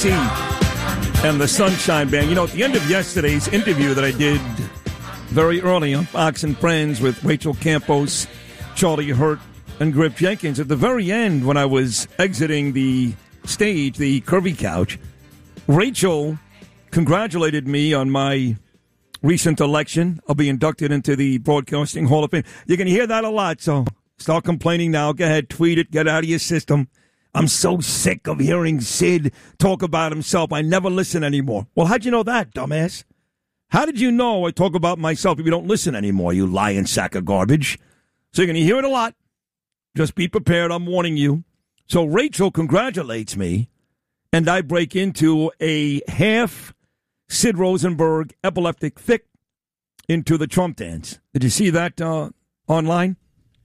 And the Sunshine Band. You know, at the end of yesterday's interview that I did very early on Fox and Friends with Rachel Campos, Charlie Hurt, and Griff Jenkins, at the very end when I was exiting the stage, the Curvy Couch, Rachel congratulated me on my recent election. I'll be inducted into the Broadcasting Hall of Fame. You're going to hear that a lot, so start complaining now. Go ahead, tweet it, get out of your system. I'm so sick of hearing Sid talk about himself. I never listen anymore. Well, how'd you know that, dumbass? How did you know I talk about myself if you don't listen anymore, you lying sack of garbage? So you're going to hear it a lot. Just be prepared. I'm warning you. So Rachel congratulates me, and I break into a half Sid Rosenberg epileptic fit into the Trump dance. Did you see that online?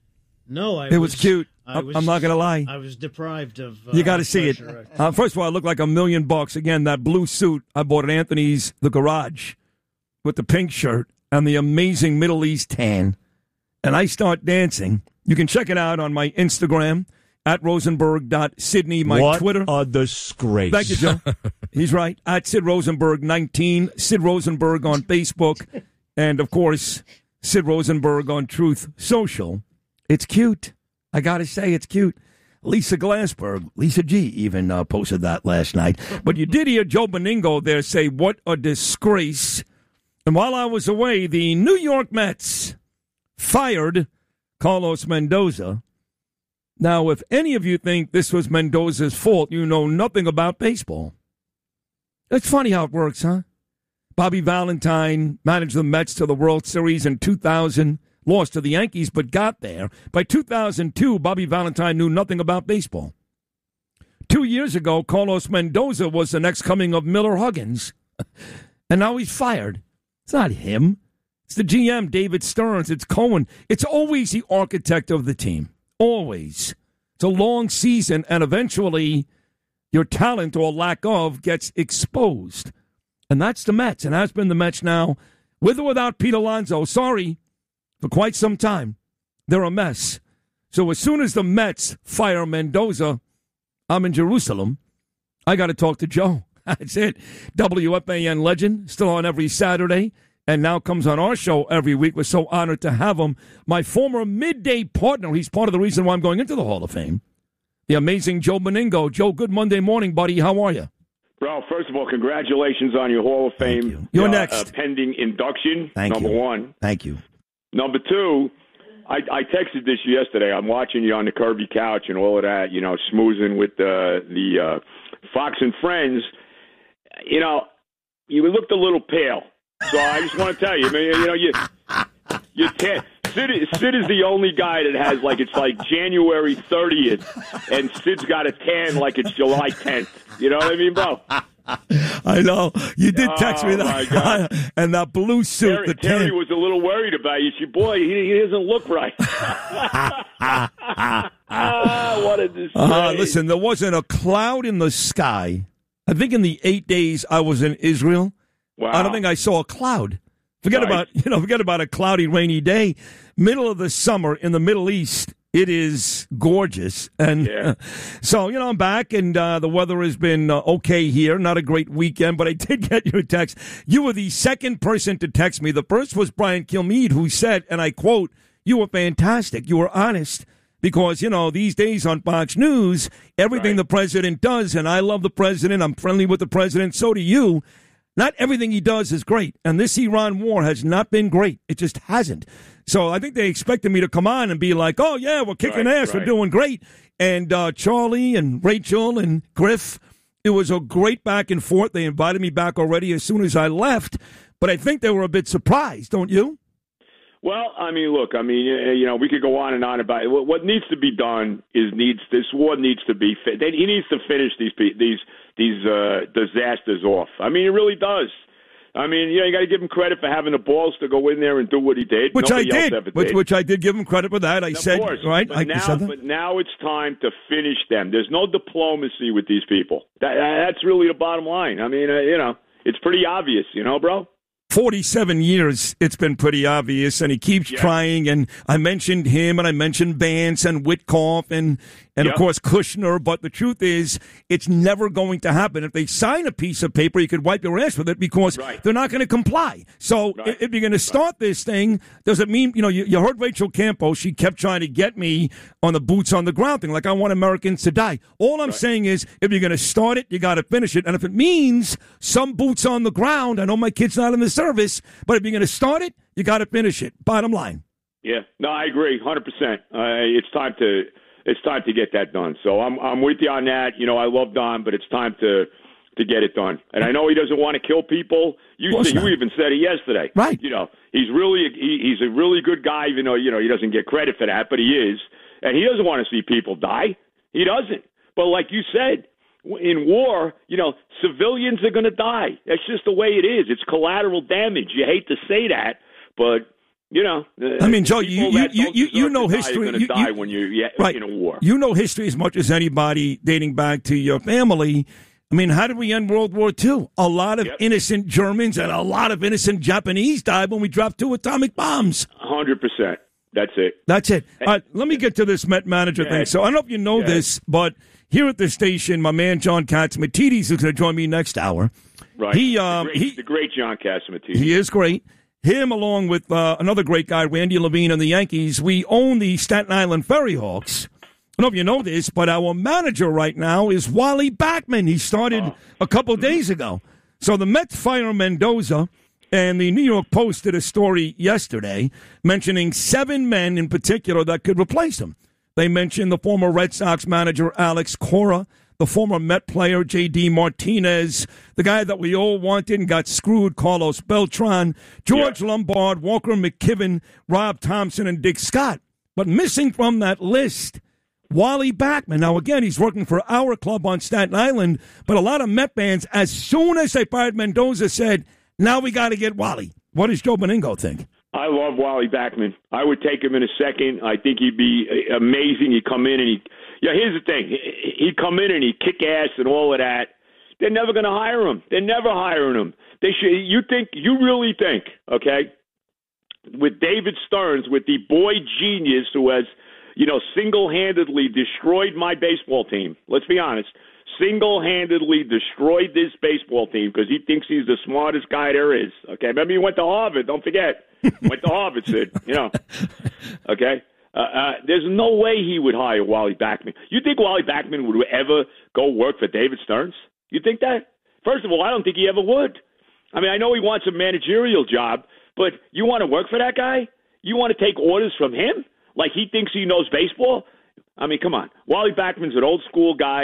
No, it was cute. I'm not going to lie. I was deprived of you got to see it. First of all, I look like $1 million. Again, that blue suit I bought at Anthony's The Garage with the pink shirt and the amazing Middle East tan. And I start dancing. You can check it out on my Instagram, at Rosenberg.Sydney, my Twitter. What a disgrace. Thank you, Joe. He's right. At Sid Rosenberg 19, Sid Rosenberg on Facebook, and, of course, Sid Rosenberg on Truth Social. It's cute. I got to say, it's cute. Lisa Glassberg, Lisa G, even posted that last night. But you did hear Joe Beningo there say, what a disgrace. And while I was away, the New York Mets fired Carlos Mendoza. Now, if any of you think this was Mendoza's fault, you know nothing about baseball. It's funny how it works, huh? Bobby Valentine managed the Mets to the World Series in 2000. Lost to the Yankees, but got there. By 2002, Bobby Valentine knew nothing about baseball. 2 years ago, Carlos Mendoza was the next coming of Miller Huggins. And now he's fired. It's not him. It's the GM, David Stearns. It's Cohen. It's always the architect of the team. Always. It's a long season, and eventually your talent or lack of gets exposed. And that's the Mets, and has been the Mets now, with or without Pete Alonso. Sorry. For quite some time, they're a mess. So as soon as the Mets fire Mendoza, I'm in Jerusalem. I got to talk to Joe. That's it. WFAN legend, still on every Saturday, and now comes on our show every week. We're so honored to have him. My former midday partner. He's part of the reason why I'm going into the Hall of Fame. The amazing Joe Beningo. Joe, good Monday morning, buddy. How are you? Bro, first of all, congratulations on your Hall of Fame. You're next. Pending induction, Thank number you. one. Thank you. Number two, I texted this yesterday. I'm watching you on the Curvy Couch and all of that, you know, smoozing with the Fox and Friends. You know, you looked a little pale. So I just want to tell you, Sid is the only guy that has, like, it's like January 30th, and Sid's got a tan like it's July 10th. You know what I mean, bro? I know. You did text me that. My God. And that blue suit. Terry was a little worried about you. She, boy, he doesn't look right. What a disgrace. Listen, there wasn't a cloud in the sky. I think in the 8 days I was in Israel, wow. I don't think I saw a cloud. Forget about a cloudy, rainy day. Middle of the summer in the Middle East. It is gorgeous. And so, I'm back, and the weather has been okay here. Not a great weekend, but I did get your text. You were the second person to text me. The first was Brian Kilmeade, who said, and I quote, "You were fantastic. You were honest." Because, these days on Fox News, everything the president does, and I love the president, I'm friendly with the president, so do you. Not everything he does is great. And this Iran war has not been great. It just hasn't. So I think they expected me to come on and be like, oh, yeah, we're kicking ass. We're doing great. And Charlie and Rachel and Griff, it was a great back and forth. They invited me back already as soon as I left. But I think they were a bit surprised, don't you? Well, we could go on and on about it. What needs to be done is this war needs to be he needs to finish these disasters off. I mean, it really does. I mean, you got to give him credit for having the balls to go in there and do what he did. Which Nobody I else did. ever did. Which I did give him credit for that. I said, course. right? But now it's time to finish them. There's no diplomacy with these people. That's really the bottom line. I mean, it's pretty obvious, bro. 47 years, it's been pretty obvious, and he keeps trying, and I mentioned him, and I mentioned Vance and Witkoff, and and, of course, Kushner. But the truth is, it's never going to happen. If they sign a piece of paper, you could wipe your ass with it because they're not going to comply. So if you're going to start this thing, does it mean, you heard Rachel Campos, she kept trying to get me on the boots on the ground thing, like I want Americans to die. All I'm saying is, if you're going to start it, you got to finish it. And if it means some boots on the ground, I know my kid's not in the service, but if you're going to start it, you got to finish it. Bottom line. Yeah, no, I agree, 100%. It's time to get that done. So I'm with you on that. I love Don, but it's time to get it done. And I know he doesn't want to kill people. You even said it yesterday. Right. He's a really good guy, even though he doesn't get credit for that, but he is, and he doesn't want to see people die. He doesn't. But like you said, in war, civilians are going to die. That's just the way it is. It's collateral damage. You hate to say that, but I mean, Joe, you know history. You're going to die when you're in a war. You know history as much as anybody, dating back to your family. I mean, how did we end World War II? A lot of innocent Germans and a lot of innocent Japanese died when we dropped 2 atomic bombs. 100%. That's it. That's it. Let me get to this Met manager thing. So I don't know if you know this, but here at the station, my man John Catsimatidis is going to join me next hour. Right. The great John Catsimatidis. He is great. Him, along with another great guy, Randy Levine, and the Yankees, we own the Staten Island Ferry Hawks. I don't know if you know this, but our manager right now is Wally Backman. He started a couple days ago. So the Mets fire Mendoza, and the New York Post did a story yesterday mentioning 7 men in particular that could replace him. They mentioned the former Red Sox manager Alex Cora, the former Met player J.D. Martinez, the guy that we all wanted and got screwed, Carlos Beltran, George Lombard, Walker McKibben, Rob Thompson, and Dick Scott. But missing from that list, Wally Backman. Now, again, he's working for our club on Staten Island, but a lot of Met fans, as soon as they fired Mendoza, said, now we got to get Wally. What does Joe Beningo think? I love Wally Backman. I would take him in a second. I think he'd be amazing. He'd come in and here's the thing. He'd come in and he'd kick ass and all of that. They're never going to hire him. They're never hiring him. They should. You really think, okay, with David Stearns, with the boy genius who has, single-handedly destroyed my baseball team. Let's be honest. Single-handedly destroyed this baseball team because he thinks he's the smartest guy there is. Okay, remember he went to Harvard. Don't forget. Went to Harvard, Sid. Okay. There's no way he would hire Wally Backman. You think Wally Backman would ever go work for David Stearns? You think that? First of all, I don't think he ever would. I mean, I know he wants a managerial job, but you want to work for that guy? You want to take orders from him? Like he thinks he knows baseball? I mean, come on. Wally Backman's an old school guy.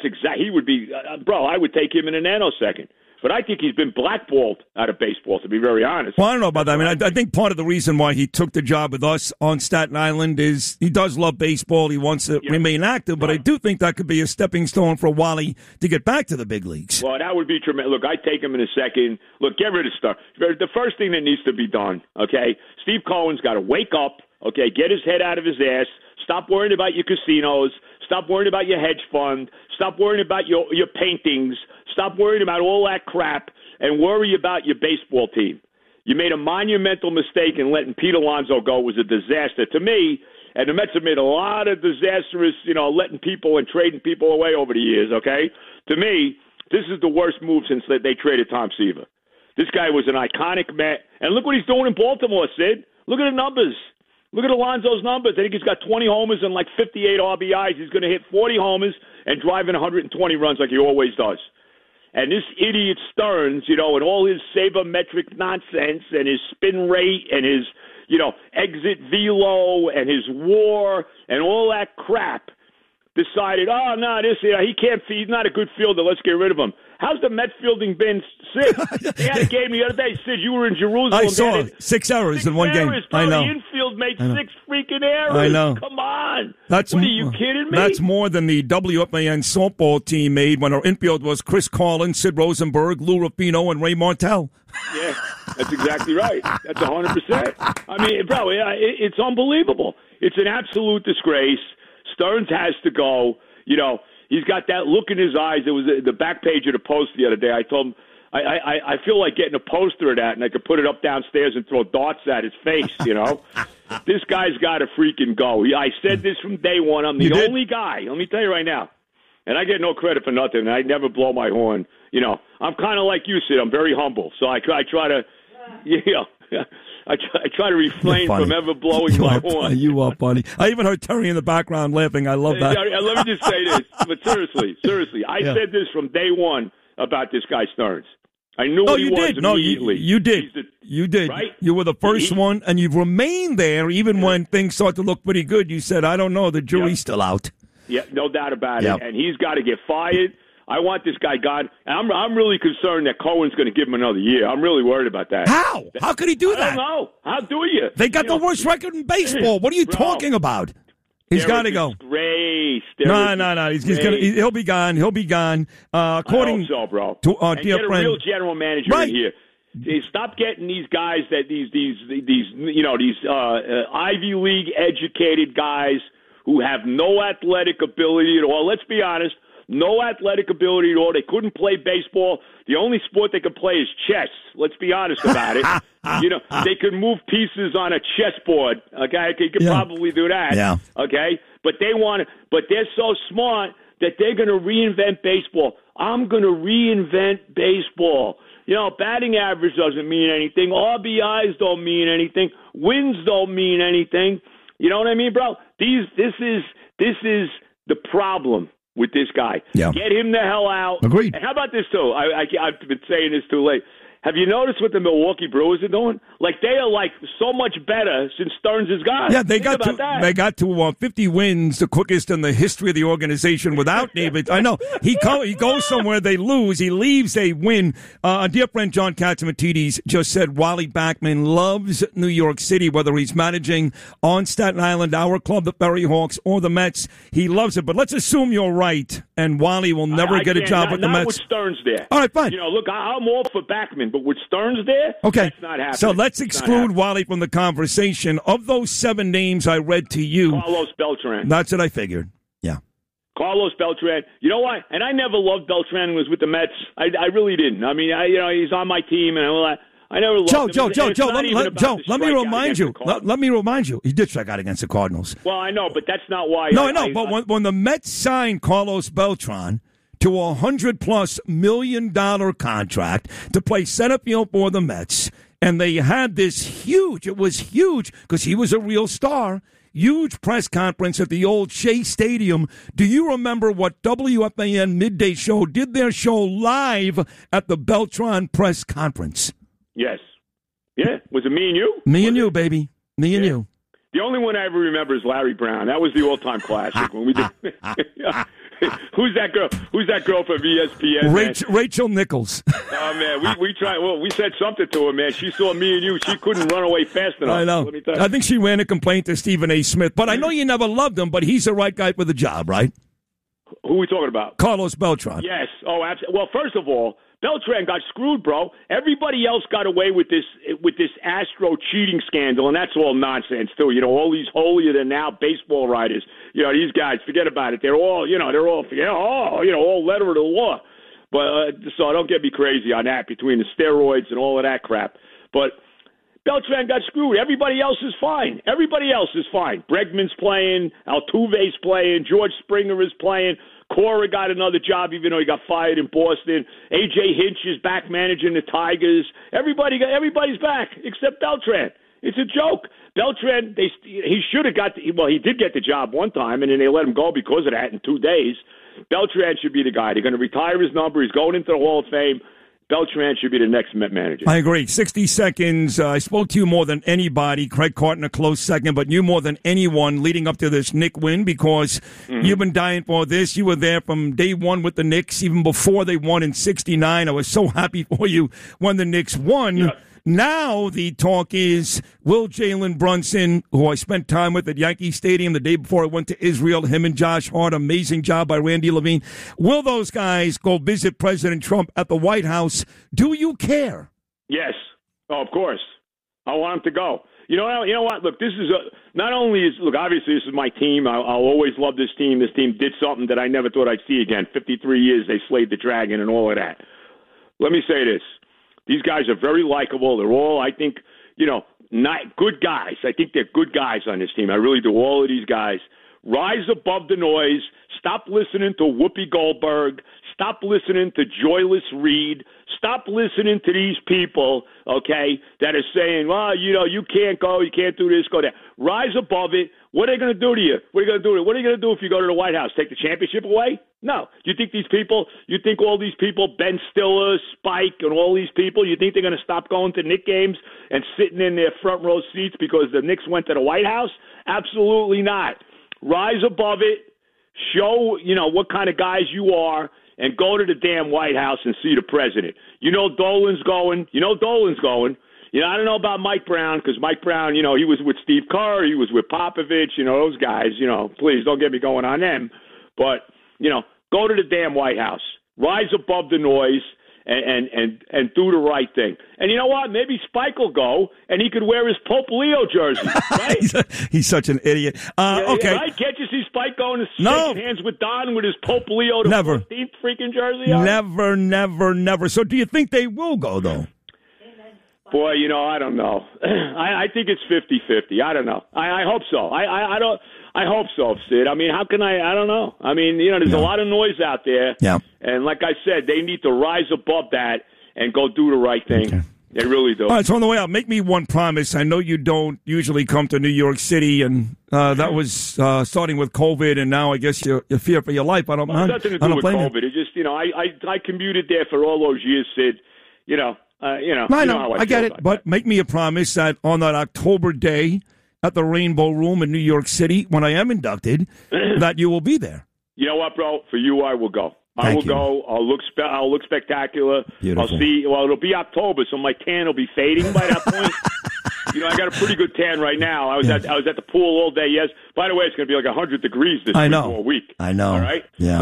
He would be, I would take him in a nanosecond. But I think he's been blackballed out of baseball, to be very honest. Well, I don't know about that. I mean, I think part of the reason why he took the job with us on Staten Island is he does love baseball. He wants to remain active. But I do think that could be a stepping stone for Wally to get back to the big leagues. Well, that would be tremendous. Look, I'd take him in a second. Look, get rid of stuff. The first thing that needs to be done, okay, Steve Cohen's got to wake up, okay, get his head out of his ass, stop worrying about your casinos, stop worrying about your hedge fund, stop worrying about your paintings, stop worrying about all that crap, and worry about your baseball team. You made a monumental mistake in letting Pete Alonso go. It was a disaster to me, and the Mets have made a lot of disastrous, letting people and trading people away over the years, okay? To me, this is the worst move since they traded Tom Seaver. This guy was an iconic Met, and look what he's doing in Baltimore, Sid. Look at the numbers. Look at Alonso's numbers. I think he's got 20 homers and like 58 RBIs. He's going to hit 40 homers and drive in 120 runs like he always does. And this idiot Stearns, and all his sabermetric nonsense and his spin rate and his, exit velo and his WAR and all that crap decided, he can't, he's not a good fielder. Let's get rid of him. How's the Met fielding been, Sid? They had a game the other day. Sid, you were in Jerusalem. I saw 6 errors in one game. I know. The infield made 6 freaking errors. I know. Come on. What are you kidding me? That's more than the WFAN softball team made when our infield was Chris Carlin, Sid Rosenberg, Lou Rufino, and Ray Martell. Yeah, that's exactly right. That's 100%. I mean, bro, it's unbelievable. It's an absolute disgrace. Stearns has to go. He's got that look in his eyes. It was the back page of the Post the other day. I told him, I feel like getting a poster of that, and I could put it up downstairs and throw darts at his face, you know? This guy's got to freaking go. I said this from day one. I'm the only guy. Let me tell you right now. And I get no credit for nothing. I never blow my horn. You know, I'm kind of like you, Sid. I'm very humble. So I try to, you know, I try to refrain from ever blowing my horn. You are funny. I even heard Terry in the background laughing. I love that. Let me just say this. But seriously, I said this from day one about this guy Stearns. I knew what he was immediately. You did. You did. Right? You were the first one, and you've remained there even when things start to look pretty good. You said, I don't know, the jury's still out. Yeah, no doubt about it. And he's got to get fired. I want this guy gone. And I'm really concerned that Cohen's going to give him another year. I'm really worried about that. How? How could he do that? I don't know. How do you? They got the worst record in baseball. What are you talking about? He's got to go. Disgrace. No. He'll be gone. He'll be gone. According I hope so, bro. To our and dear get friend, a real general manager in here. Stop getting these guys that these Ivy League educated guys who have no athletic ability at all. Let's be honest. No athletic ability at all. They couldn't play baseball. The only sport they could play is chess. Let's be honest about it. You know, they could move pieces on a chessboard. Okay, they could probably do that. Yeah. Okay, but they're so smart that they're going to reinvent baseball. I'm going to reinvent baseball. You know, batting average doesn't mean anything. RBIs don't mean anything. Wins don't mean anything. You know what I mean, bro? This is the problem with this guy. Yeah. Get him the hell out. Agreed. And how about this, too? I've been saying this too late. Have you noticed what the Milwaukee Brewers are doing? Like, they are, like, so much better since Stearns is gone. Yeah, they got to 50 wins, the quickest in the history of the organization without David. I know. He goes somewhere, they lose. He leaves, they win. A dear friend, John Catsimatidis, just said Wally Backman loves New York City, whether he's managing on Staten Island, our club, the Ferry Hawks, or the Mets. He loves it. But let's assume you're right, and Wally will never get a job with the Mets. Not with Stearns there. All right, fine. You know, look, I'm all for Backman, but with Stearns there, okay, that's not happening. So let's exclude Wally from the conversation. Of those 7 names I read to you, Carlos Beltran. That's what I figured. Yeah. Carlos Beltran. You know what? And I never loved Beltran when he was with the Mets. I really didn't. I mean, he's on my team, and I never loved him. Joe, let me remind you. Let me remind you. He did strike out against the Cardinals. Well, I know, but that's not why. No, I know. But when the Mets signed Carlos Beltran to $100+ million contract to play center field for the Mets, and they had this huge, it was huge because he was a real star, huge press conference at the old Shea Stadium. Do you remember what WFAN Midday Show did their show live at the Beltran press conference? Yes. Yeah. Was it me and you? Me and you, baby. Me and you. The only one I ever remember is Larry Brown. That was the all-time classic when we did. Who's that girl? Who's that girl from ESPN? Rachel Nichols. Oh man, we tried. Well, we said something to her, man. She saw me and you. She couldn't run away fast enough. I know. Let me tell you. I think she ran a complaint to Stephen A. Smith. But I know you never loved him. But he's the right guy for the job, right? Who are we talking about? Carlos Beltran. Yes. Oh, absolutely. Well, first of all, Beltran got screwed, bro. Everybody else got away with this Astro cheating scandal, and that's all nonsense too. You know, all these holier than thou baseball writers. You know, these guys, forget about it. They're all all letter of the law. But so don't get me crazy on that between the steroids and all of that crap. But Beltran got screwed. Everybody else is fine. Everybody else is fine. Bregman's playing. Altuve's playing. George Springer is playing. Cora got another job, even though he got fired in Boston. A.J. Hinch is back managing the Tigers. Everybody's back except Beltran. It's a joke. Beltran, he should have he did get the job one time, and then they let him go because of that in 2 days. Beltran should be the guy. They're going to retire his number. He's going into the Hall of Fame. Beltran should be the next Met manager. I agree. 60 seconds. I spoke to you more than anybody. Craig Carton a close second, but you more than anyone leading up to this Knick win because you've been dying for this. You were there from day one with the Knicks, even before they won in '69. I was so happy for you when the Knicks won. Yeah. Now the talk is, will Jalen Brunson, who I spent time with at Yankee Stadium the day before I went to Israel, him and Josh Hart, amazing job by Randy Levine, will those guys go visit President Trump at the White House? Do you care? Yes. Oh, of course. I want him to go. You know what? Look, this is obviously this is my team. I'll always love this team. This team did something that I never thought I'd see again. 53 years they slayed the dragon and all of that. let me say this. These guys are very likable. They're all, I think, not good guys. I think they're good guys on this team. I really do. All of these guys. Rise above the noise. Stop listening to Whoopi Goldberg. Stop listening to Joyless Reed. Stop listening to these people, okay, that are saying, well, you can't go, you can't do this, go there. Rise above it. What are they going to do to you? What are you going to do? What are you going to do if you go to the White House? Take the championship away? No. You think all these people, Ben Stiller, Spike, and all these people, you think they're going to stop going to Knicks games and sitting in their front row seats because the Knicks went to the White House? Absolutely not. Rise above it. Show, what kind of guys you are, and go to the damn White House and see the president. Dolan's going. I don't know about Mike Brown, because Mike Brown, he was with Steve Kerr, he was with Popovich, those guys, please don't get me going on them. But, go to the damn White House. Rise above the noise and do the right thing. And you know what? Maybe Spike will go, and he could wear his Pope Leo jersey, right? He's such an idiot. Okay. Right? Can't you see Spike going to shake hands with Don with his Pope Leo the 14th freaking jersey on? Never. So do you think they will go, though? Boy, I don't know. I think it's 50-50. I don't know. I hope so. I hope so, Sid. I mean, how can I don't know. I mean, there's a lot of noise out there. Yeah. And like I said, they need to rise above that and go do the right thing. Okay. They really do. All right, so on the way out, make me one promise. I know you don't usually come to New York City, and that was starting with COVID, and now I guess you fear for your life. I don't mind. Nothing to do with COVID. It just, I commuted there for all those years, Sid. I get it, but make me a promise that on that October day at the Rainbow Room in New York City, when I am inducted, that you will be there. You know what, bro? For you, I will go. I will go. I'll look spectacular. Beautiful. I'll see. Well, it'll be October, so my tan will be fading by that point. I got a pretty good tan right now. I was at the pool all day. Yes. By the way, it's going to be like 100 degrees this week. I know. All right. Yeah.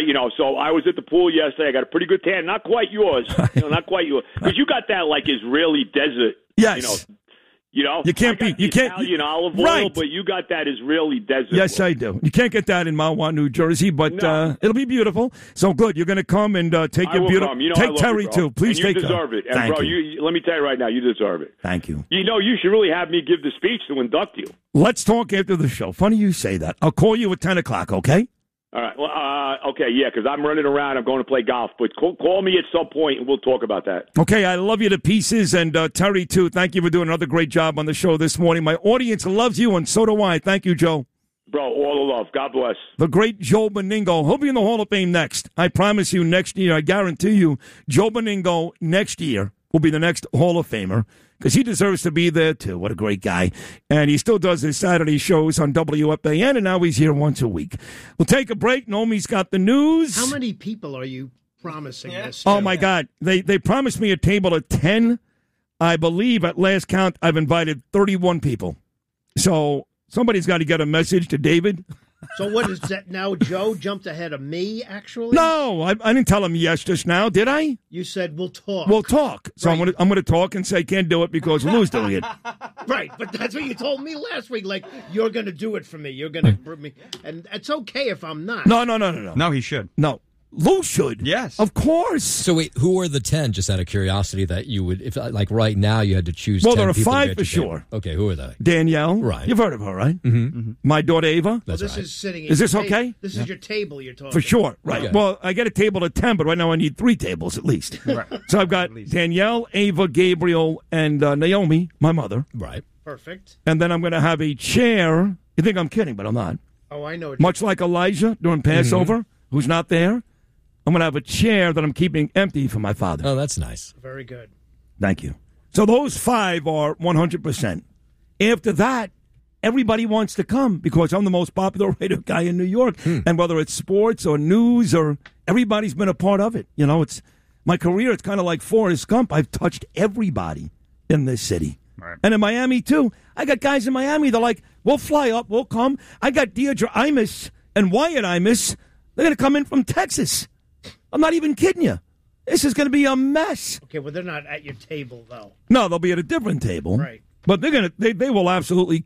So I was at the pool yesterday. I got a pretty good tan. Not quite yours. Not quite yours. Because you got that like Israeli desert. Yes. You can't beat. You can't. Italian olive oil, but you got that Israeli desert. Yes, oil. I do. You can't get that in Mahwah, New Jersey, but it'll be beautiful. So good. You're going to come and take your beautiful. Take Terry too. Please take her. You deserve it. And bro, let me tell you right now, you deserve it. Thank you. You should really have me give the speech to induct you. Let's talk after the show. Funny you say that. I'll call you at 10 o'clock. Okay. All right. Well, okay, yeah, because I'm running around. I'm going to play golf. But call me at some point, and we'll talk about that. Okay, I love you to pieces. And Terry, too, thank you for doing another great job on the show this morning. My audience loves you, and so do I. Thank you, Joe. Bro, all the love. God bless. The great Joe Beningo. He'll be in the Hall of Fame next. I promise you next year. I guarantee you, Joe Beningo next year will be the next Hall of Famer. Because he deserves to be there, too. What a great guy. And he still does his Saturday shows on WFAN, and now he's here once a week. We'll take a break. Nomi's got the news. How many people are you promising this to? Oh, my God. They promised me a table of 10. I believe at last count I've invited 31 people. So somebody's got to get a message to David. So what is that now? Joe jumped ahead of me, actually? No, I didn't tell him yes just now, did I? You said we'll talk. We'll talk. So right. I'm going to talk and say can't do it because Lou's doing it. Right, but that's what you told me last week. Like, you're going to do it for me. You're going to bring me. And it's okay if I'm not. No. No, he should. No. Lou should. Yes. Of course. So wait, who are the 10, just out of curiosity, that you would, if like right now you had to choose 10 Well, there are people 5 to for sure. Okay, who are they? Danielle. Right. You've heard of her, right? Mm-hmm. My daughter Ava. Well, this is sitting in Is this your okay? This is your table you're talking For sure. Right. Okay. Well, I get a table of 10, but right now I need 3 tables at least. Right. So I've got Danielle, Ava, Gabriel, and Naomi, my mother. Right. Perfect. And then I'm going to have a chair. You think I'm kidding, but I'm not. Oh, I know. Much like Elijah during Passover, who's not there. I'm going to have a chair that I'm keeping empty for my father. Oh, that's nice. Very good. Thank you. So those 5 are 100%. After that, everybody wants to come because I'm the most popular radio guy in New York. And whether it's sports or news or everybody's been a part of it. It's my career. It's kind of like Forrest Gump. I've touched everybody in this city. Right. And in Miami, too. I got guys in Miami. They're like, we'll fly up. We'll come. I got Deirdre Imus and Wyatt Imus. They're going to come in from Texas. I'm not even kidding you. This is going to be a mess. Okay, well, they're not at your table, though. No, they'll be at a different table. Right. But they will absolutely